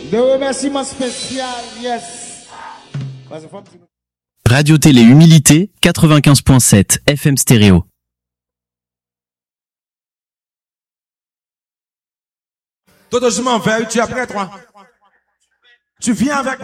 De remerciements spécial, yes. Radio Télé Humilité, 95.7 FM stéréo. Tout doucement, tu es prêt, toi? Tu viens avec moi.